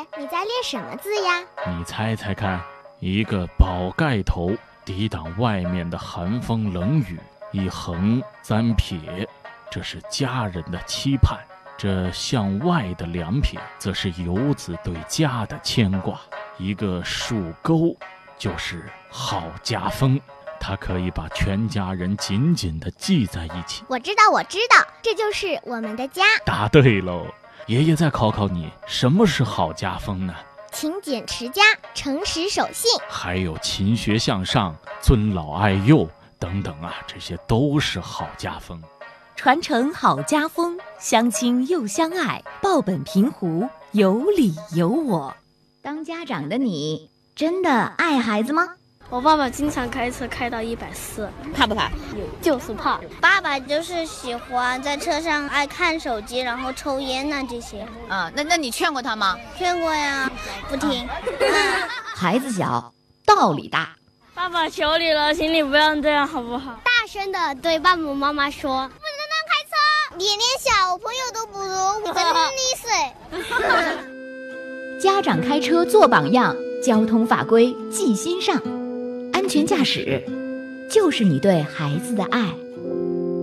你在练什么字呀？ 你猜猜看，一个宝盖头抵挡外面的寒风冷雨，一横三撇，这是家人的期盼；这向外的两撇，则是游子对家的牵挂。一个竖钩，就是好家风，它可以把全家人紧紧地系在一起。 我知道，这就是我们的家。 答对喽！爷爷再考考你，什么是好家风呢？ 勤俭持家，诚实守信， 还有勤学向上，尊老爱幼等等啊，这些都是好家风。 传承好家风，相亲又相爱，报本平湖，有理有我。 当家长的你，真的爱孩子吗？ 我爸爸经常开车开到140， 怕不怕？ 就是怕。 爸爸就是喜欢在车上爱看手机，然后抽烟呐这些。 那你劝过他吗？ 劝过呀，不听。 孩子小，道理大。 爸爸求你了，请你不要这样好不好？ 大声的对爸爸妈妈说，不能乱开车，你连小朋友都不如，真溺水。 家长开车做榜样，交通法规记心上，安全驾驶就是你对孩子的爱。